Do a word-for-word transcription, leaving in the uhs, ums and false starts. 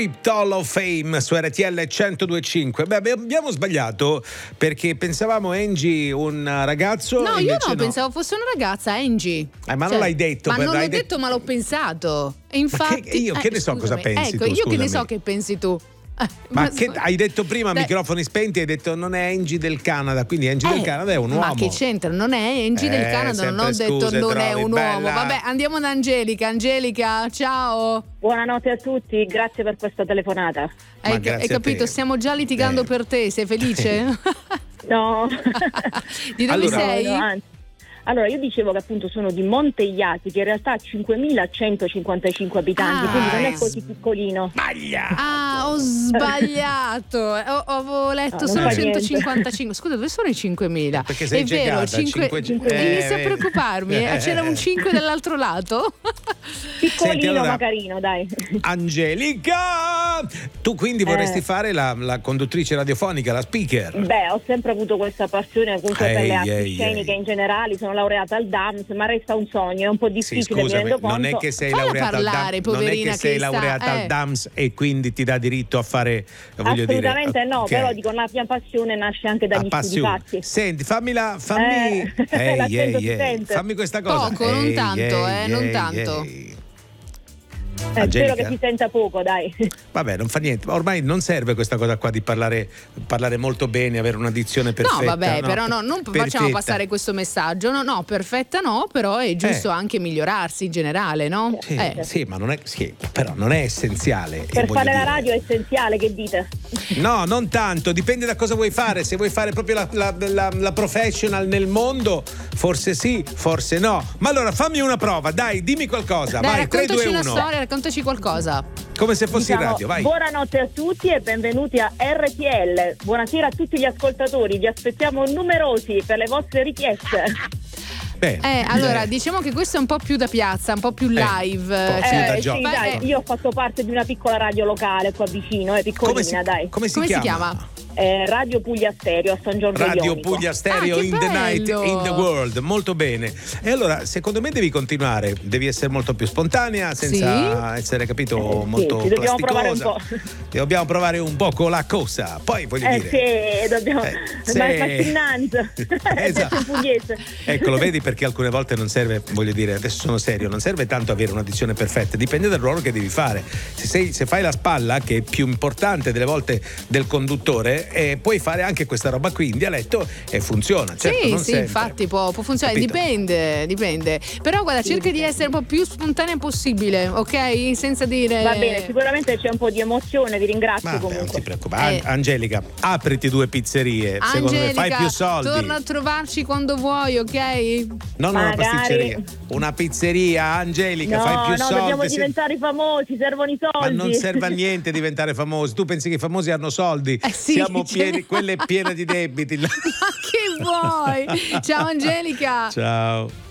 Hall of Fame su R T L centodue e cinque. Beh, abbiamo sbagliato perché pensavamo Angie un ragazzo. No, io no, no, pensavo fosse una ragazza, Angie. Eh, ma cioè, non l'hai detto. Ma per, non l'ho detto... detto, ma l'ho pensato. E infatti. Ma che, io che eh, ne so scusami. cosa pensi ecco, tu, io scusami. che ne so che pensi tu. Ma, ma che hai detto prima a Dai. microfoni spenti, hai detto non è Angie del Canada, quindi Angie eh, del Canada è un uomo. Ma che c'entra? Non è Angie eh, del Canada, non ho detto scuse, non trovi, è un bella. uomo. Vabbè, andiamo ad Angelica. Angelica, ciao. Buonanotte a tutti, grazie per questa telefonata. Hai, hai capito? Stiamo già litigando eh. per te, sei felice? No. Di dove allora, sei? No, no, anzi. Allora, io dicevo che appunto sono di Monteiati, che in realtà ha cinquemilacentocinquantacinque abitanti, ah, quindi non è così piccolino. Sbagliato! Ah, ho sbagliato. ho, avevo letto no, solo centocinquantacinque. Scusa, dove sono i cinquemila? Perché sei è vero, cinque... cinque... Eh, inizia a preoccuparmi. Eh. C'era un cinque dall'altro lato. Piccolino, Senti, allora, ma carino, dai. Angelica! Tu quindi vorresti eh. fare la, la conduttrice radiofonica, la speaker? Beh, ho sempre avuto questa passione comunque ehi, per le arti ehi, sceniche ehi. in generale, sono laureata al D A M S, ma resta un sogno, è un po' difficile, sì, mi scusami, rendo conto. non è che sei Falla laureata parlare, al D A M S, non è che sei sta, laureata eh. al D A M S e quindi ti dà diritto a fare, voglio assolutamente dire, no, okay. Però dico la mia passione nasce anche dagli studi fatti. Senti, fammi la fammi eh, ehi, ehi, ehi. fammi questa cosa. Poco, non ehi, tanto, ehi, eh, non ehi, tanto. Ehi. Eh, spero che si senta poco, dai. Vabbè, non fa niente. Ormai non serve questa cosa qua di parlare, parlare molto bene, avere una dizione perfetta. No, vabbè, no, però no, non perfetta. facciamo passare questo messaggio. No, no, perfetta no, però è giusto eh. anche migliorarsi in generale, no? Sì, eh. sì, ma non è sì, però non è essenziale. Per fare dire. la radio è essenziale, che dite? No, non tanto, dipende da cosa vuoi fare. Se vuoi fare proprio la, la, la, la professional nel mondo, forse sì, forse no. Ma allora fammi una prova, dai, dimmi qualcosa. Dai, vai, tre, due, raccontaci una uno. storia, raccontaci qualcosa. Come se fossi diciamo, in radio, vai. Buonanotte a tutti e benvenuti a R T L. Buonasera a tutti gli ascoltatori, vi aspettiamo numerosi per le vostre richieste. Beh, eh, allora, eh. diciamo che questo è un po' più da piazza, un po' più live. Eh, un po' più Eh, da sì, gioco. dai, io ho fatto parte di una piccola radio locale qua vicino, eh, piccolina, come si, dai. Come si come chiama? Si chiama? Eh, Radio Puglia Stereo a San Giorgio Radio Ionico. Puglia Stereo ah, in the night, bello. in the world, molto bene. E allora, secondo me devi continuare, devi essere molto più spontanea, senza sì. essere, capito, eh, molto sì, dobbiamo provare un plasticosa. po'. Dobbiamo provare un poco la cosa. Poi voglio Eh dire. sì, dobbiamo eh, ma sì. fascinante. Esatto. Pugliese. Ecco, lo vedi, perché alcune volte non serve, voglio dire, adesso sono serio, non serve tanto avere una dizione perfetta, dipende dal ruolo che devi fare. Se, sei, se fai la spalla, che è più importante delle volte del conduttore, eh, puoi fare anche questa roba qui in dialetto e funziona. Certo, sì, non sì, sempre. infatti può, può funzionare, Capito? dipende, dipende. Però guarda, cerca di essere un po' più spontanea possibile, ok? Senza dire. Va bene, sicuramente c'è un po' di emozione, vi ringrazio. Vabbè, comunque. non ti preoccupare. Eh. Angelica, apriti due pizzerie. Angelica, secondo me fai più soldi. torna a trovarci quando vuoi, ok? Non Magari. una pasticceria, una pizzeria, Angelica, No, fai più no, soldi. dobbiamo se- diventare famosi, servono i soldi. Ma non serve a niente diventare famosi. Tu pensi che i famosi hanno soldi? Eh sì, Siamo ce pieni, ne- quelle piene di debiti. Ma che vuoi? Ciao Angelica. Ciao.